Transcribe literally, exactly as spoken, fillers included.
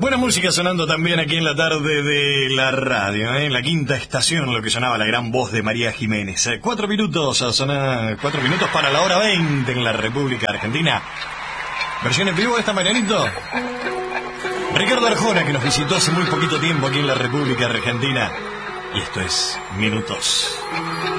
Buena música sonando también aquí en la tarde de la radio, ¿eh? En la quinta estación, lo que sonaba la gran voz de María Jiménez. Eh, cuatro minutos a sonar, cuatro minutos para la hora veinte en la República Argentina. ¿Versión en vivo de esta, Marianito? Ricardo Arjona, que nos visitó hace muy poquito tiempo aquí en la República Argentina. Y esto es Minutos.